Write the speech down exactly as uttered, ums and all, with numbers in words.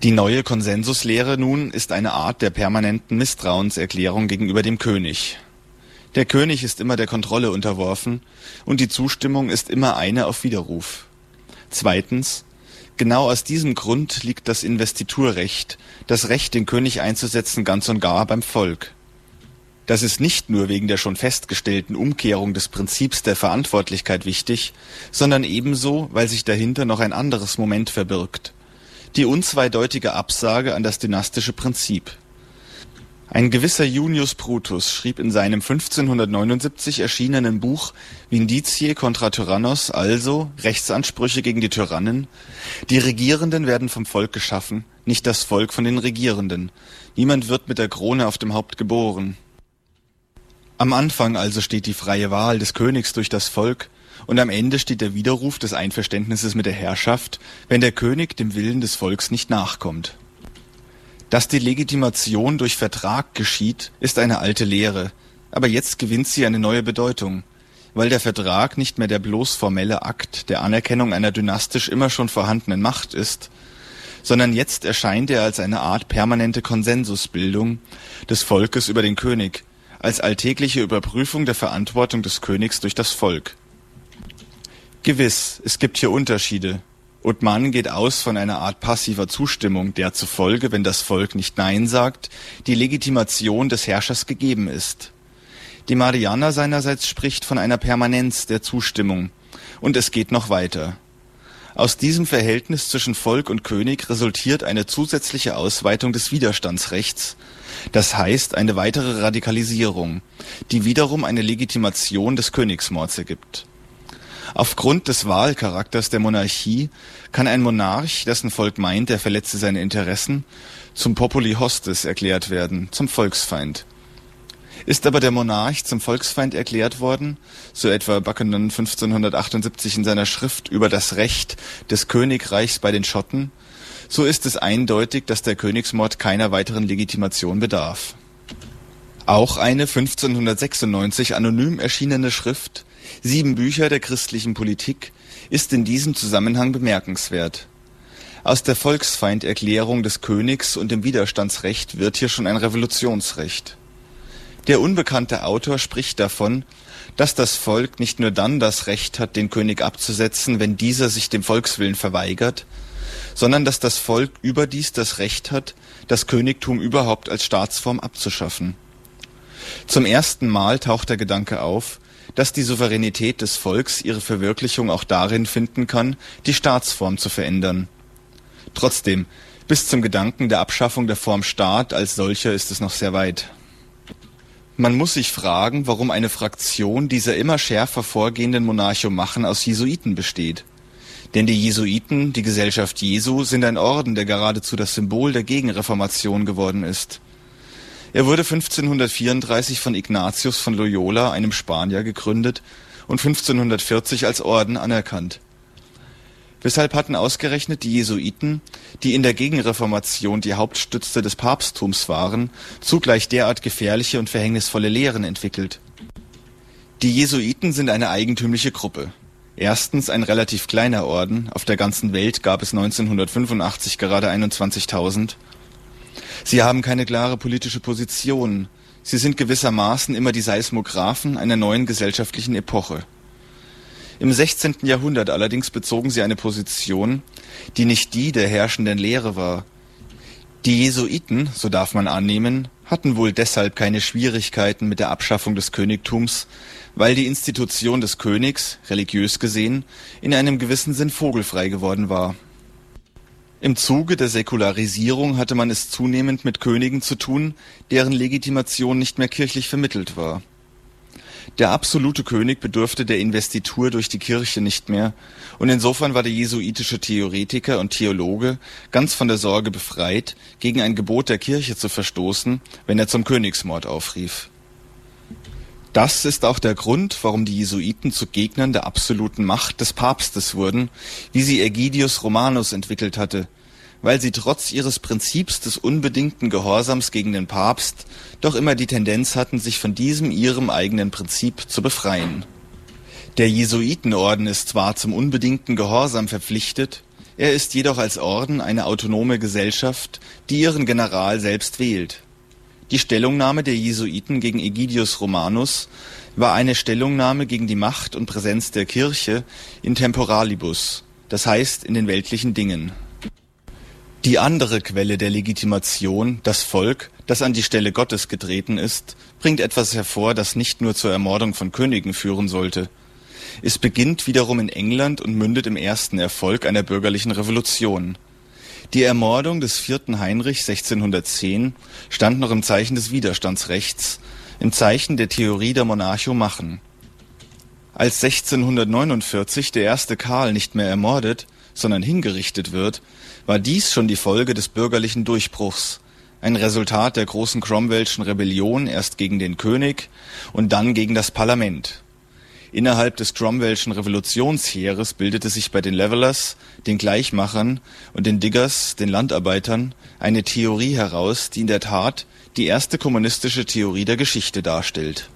Die neue Konsensuslehre nun ist eine Art der permanenten Misstrauenserklärung gegenüber dem König. Der König ist immer der Kontrolle unterworfen und die Zustimmung ist immer eine auf Widerruf. Zweitens, genau aus diesem Grund liegt das Investiturrecht, das Recht, den König einzusetzen, ganz und gar beim Volk. Das ist nicht nur wegen der schon festgestellten Umkehrung des Prinzips der Verantwortlichkeit wichtig, sondern ebenso, weil sich dahinter noch ein anderes Moment verbirgt: die unzweideutige Absage an das dynastische Prinzip. Ein gewisser Junius Brutus schrieb in seinem fünfzehnhundertneunundsiebzig erschienenen Buch Vindiciae contra Tyrannos, also Rechtsansprüche gegen die Tyrannen: Die Regierenden werden vom Volk geschaffen, nicht das Volk von den Regierenden. Niemand wird mit der Krone auf dem Haupt geboren. Am Anfang also steht die freie Wahl des Königs durch das Volk, und am Ende steht der Widerruf des Einverständnisses mit der Herrschaft, wenn der König dem Willen des Volks nicht nachkommt. Dass die Legitimation durch Vertrag geschieht, ist eine alte Lehre, aber jetzt gewinnt sie eine neue Bedeutung, weil der Vertrag nicht mehr der bloß formelle Akt der Anerkennung einer dynastisch immer schon vorhandenen Macht ist, sondern jetzt erscheint er als eine Art permanente Konsensusbildung des Volkes über den König, als alltägliche Überprüfung der Verantwortung des Königs durch das Volk. Gewiss, es gibt hier Unterschiede. Und man geht aus von einer Art passiver Zustimmung, der zufolge, wenn das Volk nicht Nein sagt, die Legitimation des Herrschers gegeben ist. Die Mariana seinerseits spricht von einer Permanenz der Zustimmung. Und es geht noch weiter. Aus diesem Verhältnis zwischen Volk und König resultiert eine zusätzliche Ausweitung des Widerstandsrechts, das heißt eine weitere Radikalisierung, die wiederum eine Legitimation des Königsmords ergibt. Aufgrund des Wahlcharakters der Monarchie kann ein Monarch, dessen Volk meint, er verletze seine Interessen, zum Populi Hostis erklärt werden, zum Volksfeind. Ist aber der Monarch zum Volksfeind erklärt worden, so etwa Buchanan fünfzehnhundertachtundsiebzig in seiner Schrift über das Recht des Königreichs bei den Schotten, so ist es eindeutig, dass der Königsmord keiner weiteren Legitimation bedarf. Auch eine fünfzehnhundertsechsundneunzig anonym erschienene Schrift, Sieben Bücher der christlichen Politik, ist in diesem Zusammenhang bemerkenswert. Aus der Volksfeinderklärung des Königs und dem Widerstandsrecht wird hier schon ein Revolutionsrecht. Der unbekannte Autor spricht davon, dass das Volk nicht nur dann das Recht hat, den König abzusetzen, wenn dieser sich dem Volkswillen verweigert, sondern dass das Volk überdies das Recht hat, das Königtum überhaupt als Staatsform abzuschaffen. Zum ersten Mal taucht der Gedanke auf, dass die Souveränität des Volks ihre Verwirklichung auch darin finden kann, die Staatsform zu verändern. Trotzdem, bis zum Gedanken der Abschaffung der Form Staat als solcher ist es noch sehr weit. Man muss sich fragen, warum eine Fraktion dieser immer schärfer vorgehenden Monarchomachen aus Jesuiten besteht. Denn die Jesuiten, die Gesellschaft Jesu, sind ein Orden, der geradezu das Symbol der Gegenreformation geworden ist. Er wurde fünfzehnhundertvierunddreißig von Ignatius von Loyola, einem Spanier, gegründet und fünfzehnhundertvierzig als Orden anerkannt. Weshalb hatten ausgerechnet die Jesuiten, die in der Gegenreformation die Hauptstütze des Papsttums waren, zugleich derart gefährliche und verhängnisvolle Lehren entwickelt? Die Jesuiten sind eine eigentümliche Gruppe. Erstens ein relativ kleiner Orden, auf der ganzen Welt gab es neunzehnhundertfünfundachtzig gerade einundzwanzigtausend. Sie haben keine klare politische Position. Sie sind gewissermaßen immer die Seismographen einer neuen gesellschaftlichen Epoche. Im sechzehnten Jahrhundert allerdings bezogen sie eine Position, die nicht die der herrschenden Lehre war. Die Jesuiten, so darf man annehmen, hatten wohl deshalb keine Schwierigkeiten mit der Abschaffung des Königtums, weil die Institution des Königs, religiös gesehen, in einem gewissen Sinn vogelfrei geworden war. Im Zuge der Säkularisierung hatte man es zunehmend mit Königen zu tun, deren Legitimation nicht mehr kirchlich vermittelt war. Der absolute König bedurfte der Investitur durch die Kirche nicht mehr, und insofern war der jesuitische Theoretiker und Theologe ganz von der Sorge befreit, gegen ein Gebot der Kirche zu verstoßen, wenn er zum Königsmord aufrief. Das ist auch der Grund, warum die Jesuiten zu Gegnern der absoluten Macht des Papstes wurden, wie sie Ägidius Romanus entwickelt hatte, weil sie trotz ihres Prinzips des unbedingten Gehorsams gegen den Papst doch immer die Tendenz hatten, sich von diesem ihrem eigenen Prinzip zu befreien. Der Jesuitenorden ist zwar zum unbedingten Gehorsam verpflichtet, Er ist jedoch als Orden eine autonome Gesellschaft, die ihren General selbst wählt. Die Stellungnahme der Jesuiten gegen Egidius Romanus war eine Stellungnahme gegen die Macht und Präsenz der Kirche in temporalibus, das heißt in den weltlichen Dingen. Die andere Quelle der Legitimation, das Volk, das an die Stelle Gottes getreten ist, bringt etwas hervor, das nicht nur zur Ermordung von Königen führen sollte. Es beginnt wiederum in England und mündet im ersten Erfolg einer bürgerlichen Revolution. Die Ermordung des vierten Heinrich sechzehnhundertzehn stand noch im Zeichen des Widerstandsrechts, im Zeichen der Theorie der Monarchomachen. Als sechzehnhundertneunundvierzig der erste Karl nicht mehr ermordet, sondern hingerichtet wird, war dies schon die Folge des bürgerlichen Durchbruchs, ein Resultat der großen Cromwellschen Rebellion erst gegen den König und dann gegen das Parlament. Innerhalb des Cromwellschen Revolutionsheeres bildete sich bei den Levelers, den Gleichmachern und den Diggers, den Landarbeitern, eine Theorie heraus, die in der Tat die erste kommunistische Theorie der Geschichte darstellt.